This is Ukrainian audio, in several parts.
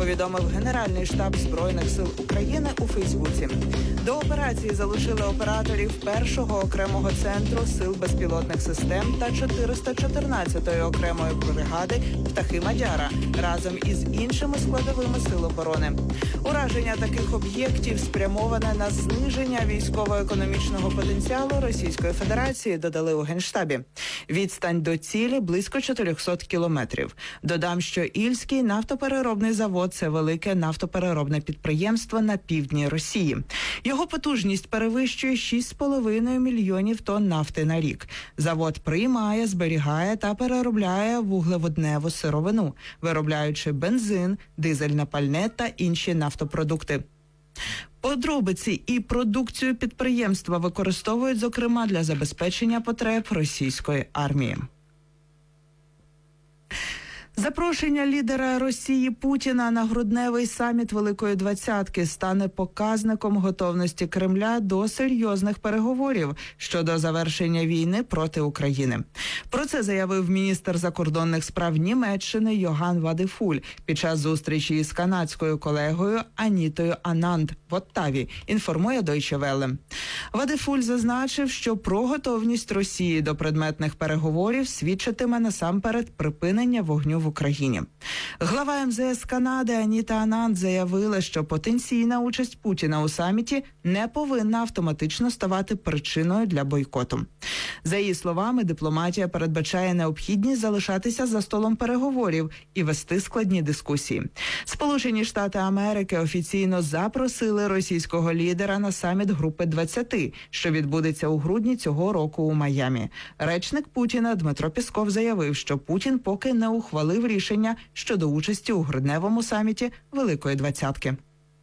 повідомив Генеральний штаб Збройних сил України у Фейсбуці. До операції залучили операторів 1-го окремого центру сил безпілотних систем та 414-ї окремої бригади «Птахи Мадяра» разом із іншими складовими сил оборони. Ураження таких об'єктів спрямоване на зниження військово-економічного потенціалу Російської Федерації, додали у Генштабі. Відстань до цілі близько 400 кілометрів. Додам, що Ільський нафтопереробний завод – це велике нафтопереробне підприємство на півдні Росії. Його потужність перевищує 6,5 мільйонів тонн нафти на рік. Завод приймає, зберігає та переробляє вуглеводневу сировину, виробляючи бензин, дизельне пальне та інші нафтопродукти. Подробиці і продукцію підприємства використовують, зокрема, для забезпечення потреб російської армії. Запрошення лідера Росії Путіна на грудневий саміт Великої Двадцятки стане показником готовності Кремля до серйозних переговорів щодо завершення війни проти України. Про це заявив міністр закордонних справ Німеччини Йоган Вадефуль під час зустрічі із канадською колегою Анітою Ананд в Оттаві, інформує Deutsche Welle. Вадефуль зазначив, що про готовність Росії до предметних переговорів свідчитиме насамперед припинення вогню в Україні. Глава МЗС Канади Аніта Ананд заявила, що потенційна участь Путіна у саміті не повинна автоматично ставати причиною для бойкоту. За її словами, дипломатія передбачає необхідність залишатися за столом переговорів і вести складні дискусії. Сполучені Штати Америки офіційно запросили російського лідера на саміт Групи 20, що відбудеться у грудні цього року у Майамі. Речник Путіна Дмитро Пєсков заявив, що Путін поки не ухвалив рішення щодо участі у грудневому саміті Великої Двадцятки.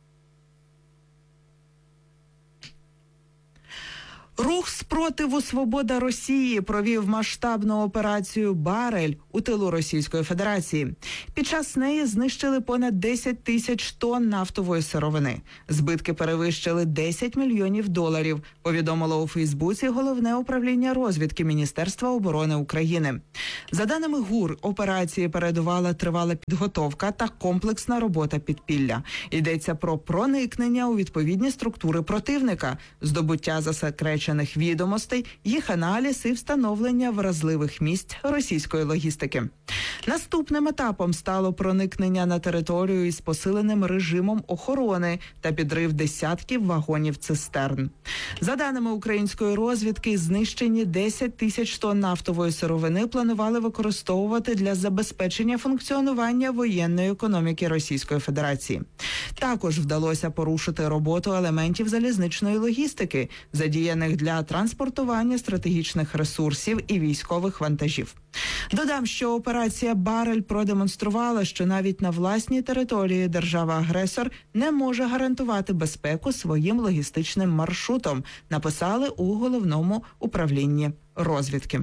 Рух спротиву «Свобода Росії» провів масштабну операцію «Барель» у тилу Російської Федерації. Під час неї знищили понад 10 тисяч тонн нафтової сировини. Збитки перевищили $10 мільйонів, повідомило у Фейсбуці Головне управління розвідки Міністерства оборони України. За даними ГУР, операції передувала тривала підготовка та комплексна робота підпілля. Йдеться про проникнення у відповідні структури противника, здобуття засекречених відомостей, їх аналіз і встановлення вразливих місць російської логістики. Наступним етапом стало проникнення на територію із посиленим режимом охорони та підрив десятків вагонів-цистерн. За даними української розвідки, знищені 10 тисяч тонн нафтової сировини планували використовувати для забезпечення функціонування воєнної економіки Російської Федерації. Також вдалося порушити роботу елементів залізничної логістики, задіяних для транспортування стратегічних ресурсів і військових вантажів. Додам, що операція «Барель» продемонструвала, що навіть на власній території держава-агресор не може гарантувати безпеку своїм логістичним маршрутом, написали у Головному управлінні розвідки.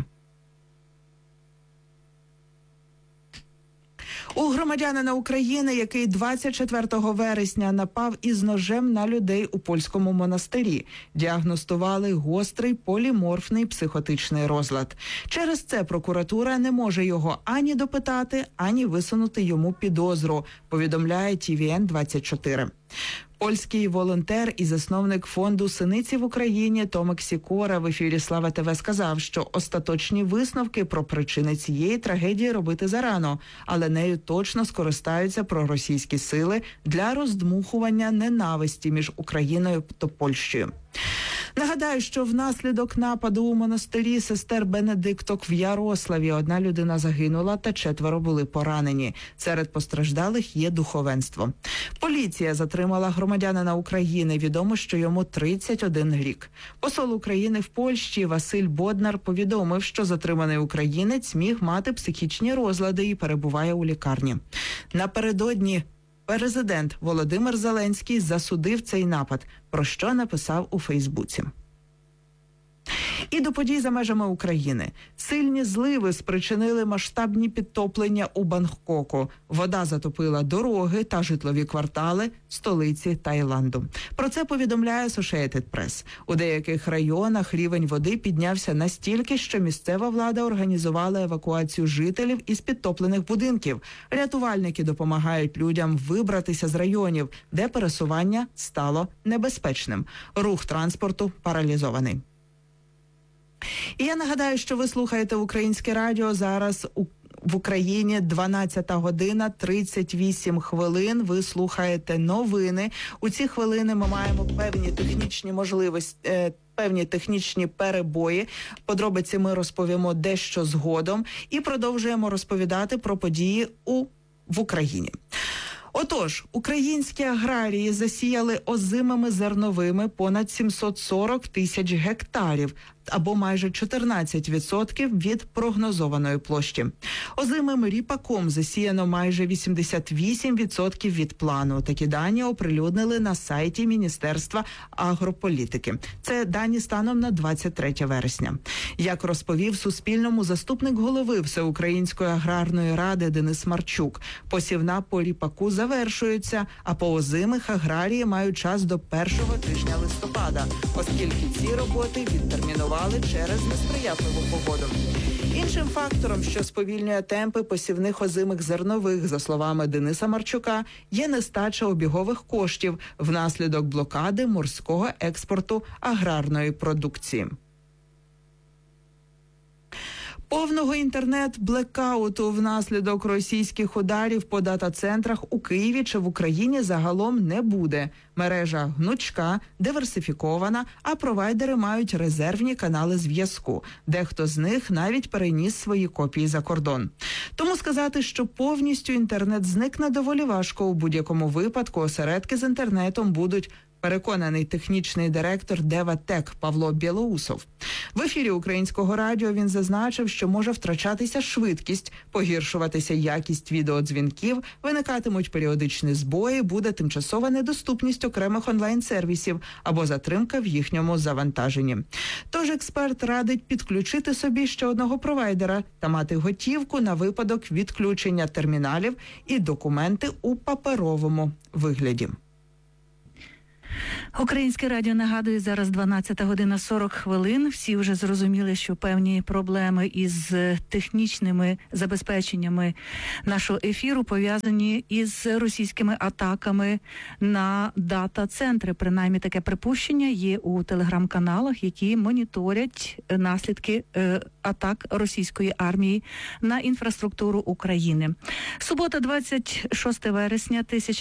У громадянина України, який 24 вересня напав із ножем на людей у польському монастирі, діагностували гострий поліморфний психотичний розлад. Через це прокуратура не може його ані допитати, ані висунути йому підозру, повідомляє TVN-24. Польський волонтер і засновник фонду «Синиці в Україні» Томик Сікора в ефірі «Слава ТВ» сказав, що остаточні висновки про причини цієї трагедії робити зарано, але нею точно скористаються проросійські сили для роздмухування ненависті між Україною та Польщею. Нагадаю, що внаслідок нападу у монастирі сестер Бенедикток в Ярославі одна людина загинула та 4 були поранені. Серед постраждалих є духовенство. Поліція затримала громадянина України. Відомо, що йому 31 рік. Посол України в Польщі Василь Боднар повідомив, що затриманий українець міг мати психічні розлади і перебуває у лікарні. Напередодні президент Володимир Зеленський засудив цей напад, про що написав у Фейсбуці. І до подій за межами України. Сильні зливи спричинили масштабні підтоплення у Бангкоку. Вода затопила дороги та житлові квартали столиці Таїланду. Про це повідомляє Associated Press. У деяких районах рівень води піднявся настільки, що місцева влада організувала евакуацію жителів із підтоплених будинків. Рятувальники допомагають людям вибратися з районів, де пересування стало небезпечним. Рух транспорту паралізований. І я нагадаю, що ви слухаєте Українське радіо. Зараз в Україні 12 година 38 хвилин. Ви слухаєте новини. У ці хвилини ми маємо певні технічні можливості, певні технічні перебої. Подробиці ми розповімо дещо згодом і продовжуємо розповідати про події в Україні. Отож, українські аграрії засіяли озимими зерновими понад 740 тисяч гектарів, або майже 14% від прогнозованої площі. Озимим ріпаком засіяно майже 88% від плану. Такі дані оприлюднили на сайті Міністерства агрополітики. Це дані станом на 23 вересня. Як розповів Суспільному заступник голови Всеукраїнської аграрної ради Денис Марчук, посівна по ріпаку завершується, а по озимих аграрії мають час до першого тижня листопада, оскільки ці роботи відтермінували через несприятливу погоду. Іншим фактором, що сповільнює темпи посівних озимих зернових, за словами Дениса Марчука, є нестача обігових коштів внаслідок блокади морського експорту аграрної продукції. Повного інтернет-блекауту внаслідок російських ударів по дата-центрах у Києві чи в Україні загалом не буде. Мережа гнучка, диверсифікована, а провайдери мають резервні канали зв'язку. Дехто з них навіть переніс свої копії за кордон. Тому сказати, що повністю інтернет зникне, доволі важко. У будь-якому випадку осередки з інтернетом будуть, переконаний технічний директор Деватек Павло Білоусов. В ефірі Українського радіо він зазначив, що може втрачатися швидкість, погіршуватися якість відеодзвінків, виникатимуть періодичні збої, буде тимчасова недоступність окремих онлайн-сервісів або затримка в їхньому завантаженні. Тож експерт радить підключити собі ще одного провайдера та мати готівку на випадок відключення терміналів і документи у паперовому вигляді. Українське радіо нагадує, зараз 12 година 40 хвилин. Всі вже зрозуміли, що певні проблеми із технічними забезпеченнями нашого ефіру пов'язані із російськими атаками на дата-центри. Принаймні таке припущення є у телеграм-каналах, які моніторять наслідки атак російської армії на інфраструктуру України. Субота, 26 вересня,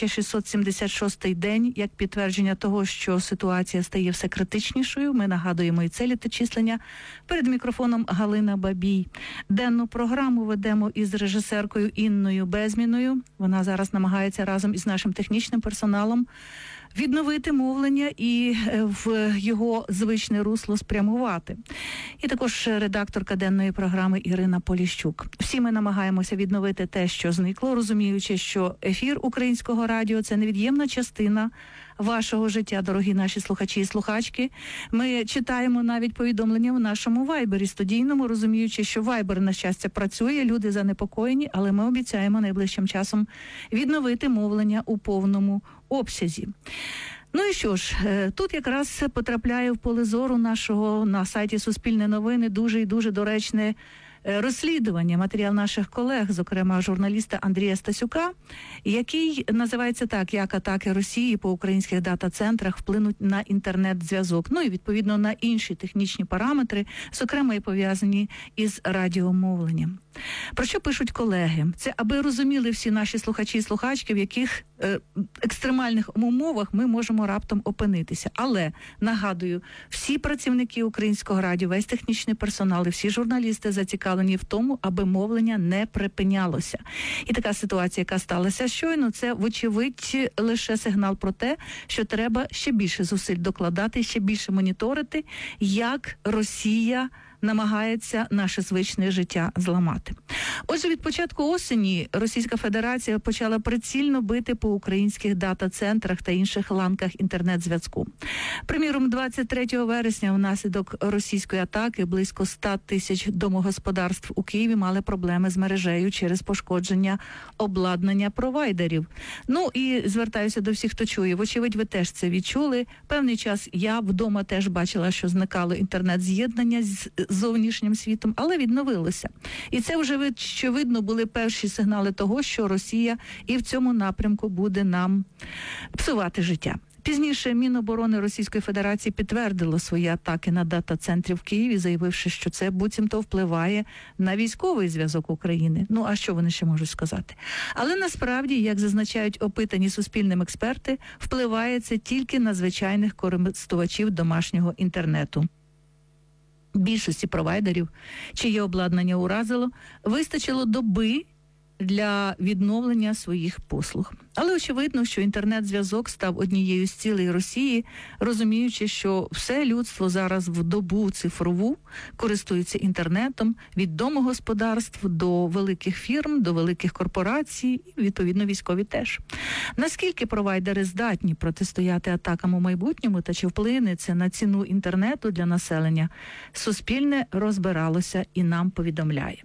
1676 день, як підтвердження того, що ситуація стає все критичнішою. Ми нагадуємо і це літочислення. Перед мікрофоном Галина Бабій. Денну програму ведемо із режисеркою Інною Безміною. Вона зараз намагається разом із нашим технічним персоналом відновити мовлення і в його звичне русло спрямувати. І також редакторка денної програми Ірина Поліщук. Всі ми намагаємося відновити те, що зникло, розуміючи, що ефір Українського радіо – це невід'ємна частина вашого життя, дорогі наші слухачі і слухачки. Ми читаємо навіть повідомлення в нашому вайбері студійному, розуміючи, що вайбер, на щастя, працює, люди занепокоєні, але ми обіцяємо найближчим часом відновити мовлення у повному обсязі. Ну і що ж, тут якраз потрапляє в поле зору нашого на сайті Суспільне новини дуже і дуже доречне розслідування, матеріал наших колег, зокрема журналіста Андрія Стасюка, який називається так: як атаки Росії по українських дата-центрах вплинуть на інтернет-зв'язок, ну і відповідно на інші технічні параметри, зокрема і пов'язані із радіомовленням. Про що пишуть колеги? Це аби розуміли всі наші слухачі і слухачки, в яких екстремальних умовах ми можемо раптом опинитися. Але, нагадую, всі працівники Українського радіо, весь технічний персонал і всі журналісти зацікавлені в тому, аби мовлення не припинялося. І така ситуація, яка сталася щойно, це, вочевидь, лише сигнал про те, що треба ще більше зусиль докладати, ще більше моніторити, як Росія намагається наше звичне життя зламати. Отже, від початку осені Російська Федерація почала прицільно бити по українських дата-центрах та інших ланках інтернет-зв'язку. Приміром, 23 вересня внаслідок російської атаки близько 100 тисяч домогосподарств у Києві мали проблеми з мережею через пошкодження обладнання провайдерів. Ну і звертаюся до всіх, хто чує. Вочевидь, ви теж це відчули. Певний час я вдома теж бачила, що зникало інтернет-з'єднання з зовнішнім світом, але відновилося. І це вже, очевидно, були перші сигнали того, що Росія і в цьому напрямку буде нам псувати життя. Пізніше Міноборони Російської Федерації підтвердило свої атаки на дата-центрі в Києві, заявивши, що це буцімто впливає на військовий зв'язок України. Ну, а що вони ще можуть сказати? Але насправді, як зазначають опитані Суспільним експерти, впливає це тільки на звичайних користувачів домашнього інтернету. Більшості провайдерів, чиє обладнання уразило, вистачило доби для відновлення своїх послуг. Але очевидно, що інтернет-зв'язок став однією з цілей Росії, розуміючи, що все людство зараз в добу цифрову користується інтернетом від домогосподарств до великих фірм, до великих корпорацій, і, відповідно, військові теж. Наскільки провайдери здатні протистояти атакам у майбутньому та чи вплине це на ціну інтернету для населення, Суспільне розбиралося і нам повідомляє.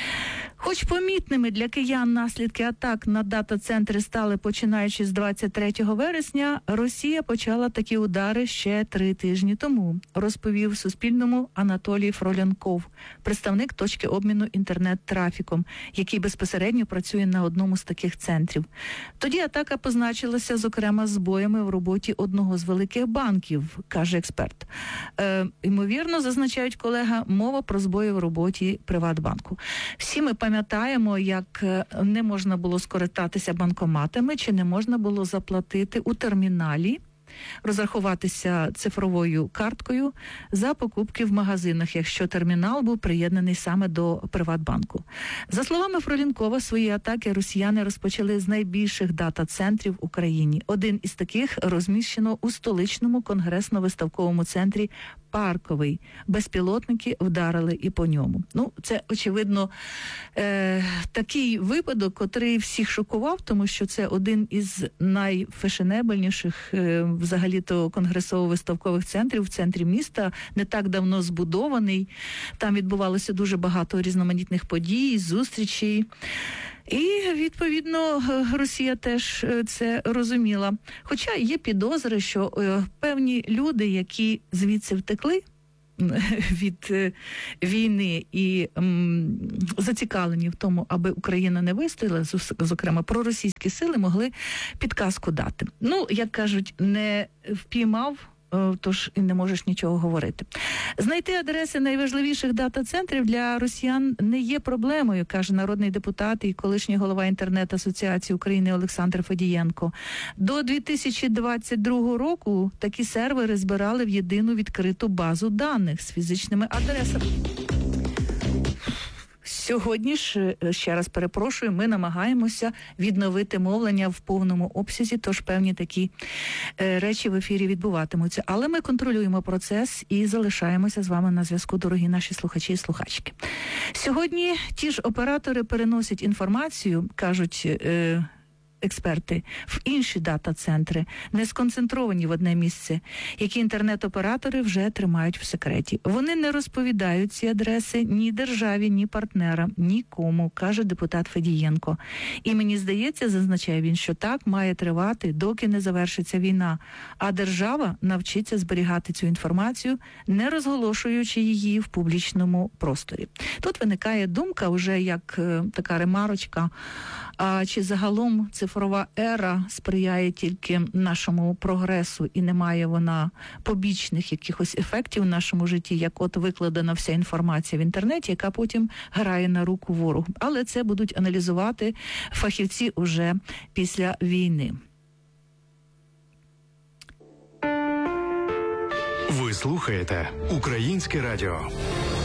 Хоч помітними для киян наслідки атак на дата-центри стали починаючи з 23 вересня, Росія почала такі удари ще 3 тижні тому, розповів Суспільному Анатолій Фролянков, представник точки обміну інтернет-трафіком, який безпосередньо працює на одному з таких центрів. Тоді атака позначилася, зокрема, збоями в роботі одного з великих банків, каже експерт. Ймовірно, зазначають колега, мова про збої в роботі Приватбанку. Всі ми пам'ятаємо, як не можна було скористатися банкоматами, чи не можна було заплатити у терміналі, розрахуватися цифровою карткою за покупки в магазинах, якщо термінал був приєднаний саме до Приватбанку. За словами Фролінкова, свої атаки росіяни розпочали з найбільших дата-центрів в Україні. Один із таких розміщено у столичному конгресно-виставковому центрі Парковий. Безпілотники вдарили і по ньому. Ну, це, очевидно, такий випадок, котрий всіх шокував, тому що це один із найфешенебельніших взагалі-то конгресово-виставкових центрів в центрі міста, не так давно збудований. Там відбувалося дуже багато різноманітних подій, зустрічей. І, відповідно, Росія теж це розуміла. Хоча є підозри, що певні люди, які звідси втекли від війни і зацікавлені в тому, аби Україна не вистояла, зокрема, проросійські сили могли підказку дати. Ну, як кажуть, не впіймав, тож і не можеш нічого говорити. Знайти адреси найважливіших дата-центрів для росіян не є проблемою, каже народний депутат і колишній голова інтернет-асоціації України Олександр Федієнко. До 2022 року такі сервери збирали в єдину відкриту базу даних з фізичними адресами. Сьогодні ж, ще раз перепрошую, ми намагаємося відновити мовлення в повному обсязі, тож певні такі речі в ефірі відбуватимуться. Але ми контролюємо процес і залишаємося з вами на зв'язку, дорогі наші слухачі і слухачки. Сьогодні ті ж оператори переносять інформацію, кажуть експерти, в інші дата-центри, не сконцентровані в одне місце, які інтернет-оператори вже тримають в секреті. Вони не розповідають ці адреси ні державі, ні партнерам, нікому, каже депутат Федієнко. І мені здається, зазначає він, що так має тривати, доки не завершиться війна, а держава навчиться зберігати цю інформацію, не розголошуючи її в публічному просторі. Тут виникає думка, вже як така ремарочка, а чи загалом цифрова ера сприяє тільки нашому прогресу і не має вона побічних якихось ефектів в нашому житті, як от викладена вся інформація в інтернеті, яка потім грає на руку ворогу. Але це будуть аналізувати фахівці уже після війни. Ви слухаєте Українське радіо.